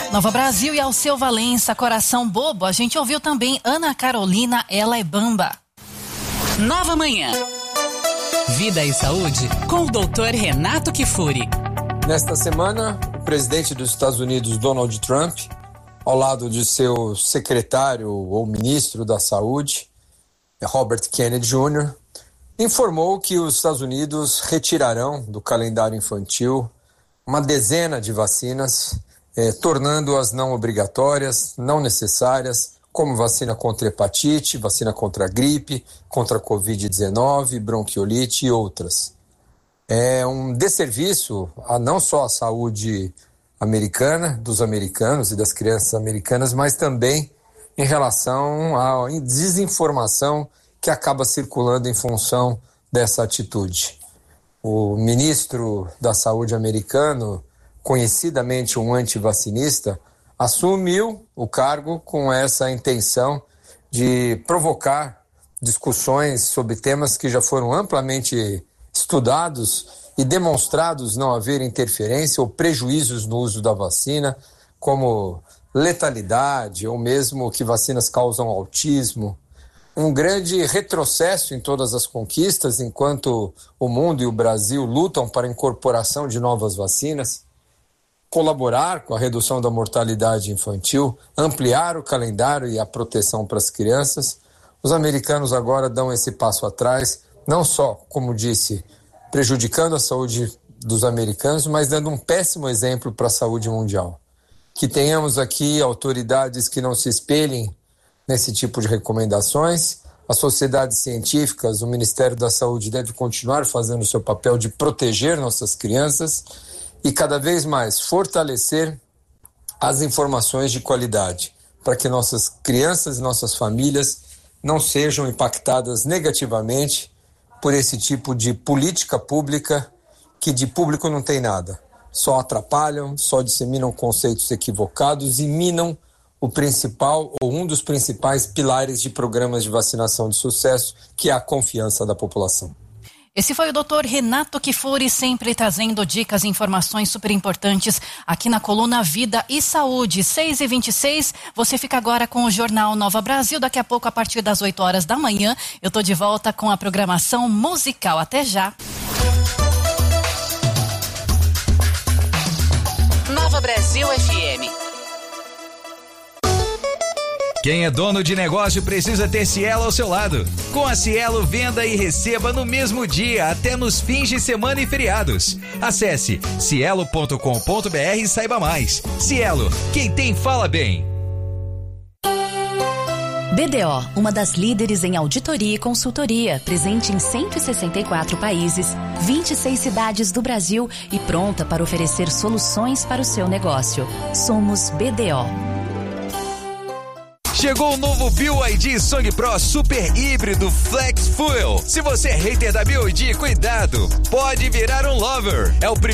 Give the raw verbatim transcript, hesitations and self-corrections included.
Nova Brasil e Alceu Valença, Coração Bobo. A gente ouviu também Ana Carolina, Ela é Bamba. Nova Manhã. Vida e Saúde com o doutor Renato Kifuri. Nesta semana, o presidente dos Estados Unidos, Donald Trump, ao lado de seu secretário ou ministro da Saúde, Robert Kennedy Júnior, informou que os Estados Unidos retirarão do calendário infantil uma dezena de vacinas, eh, tornando-as não obrigatórias, não necessárias, como vacina contra hepatite, vacina contra a gripe, contra a covid dezenove, bronquiolite e outras. É um desserviço a não só a saúde americana, dos americanos e das crianças americanas, mas também em relação à desinformação que acaba circulando em função dessa atitude. O ministro da Saúde americano, conhecidamente um antivacinista, assumiu o cargo com essa intenção de provocar discussões sobre temas que já foram amplamente estudados e demonstrados não haver interferência ou prejuízos no uso da vacina, como letalidade ou mesmo que vacinas causam autismo. Um grande retrocesso em todas as conquistas, enquanto o mundo e o Brasil lutam para a incorporação de novas vacinas, colaborar com a redução da mortalidade infantil, ampliar o calendário e a proteção para as crianças. Os americanos agora dão esse passo atrás, não só, como disse, prejudicando a saúde dos americanos, mas dando um péssimo exemplo para a saúde mundial. Que tenhamos aqui autoridades que não se espelhem nesse tipo de recomendações. As sociedades científicas, o Ministério da Saúde deve continuar fazendo o seu papel de proteger nossas crianças e cada vez mais fortalecer as informações de qualidade, para que nossas crianças e nossas famílias não sejam impactadas negativamente por esse tipo de política pública que de público não tem nada. Só atrapalham, só disseminam conceitos equivocados e minam o principal ou um dos principais pilares de programas de vacinação de sucesso, que é a confiança da população. Esse foi o doutor Renato Kifuri, sempre trazendo dicas e informações super importantes aqui na coluna Vida e Saúde. seis e vinte e seis, você fica agora com o Jornal Nova Brasil. Daqui a pouco, a partir das oito horas da manhã, eu tô de volta com a programação musical. Até já! Nova Brasil F M. Quem é dono de negócio precisa ter Cielo ao seu lado. Com a Cielo, venda e receba no mesmo dia, até nos fins de semana e feriados. Acesse cielo ponto com ponto br e saiba mais. Cielo, quem tem fala bem. B D O, uma das líderes em auditoria e consultoria, presente em cento e sessenta e quatro países, vinte e seis cidades do Brasil e pronta para oferecer soluções para o seu negócio. Somos B D O. Chegou o novo B Y D Song Pro Super Híbrido Flex Fuel. Se você é hater da B Y D, cuidado, pode virar um lover. É o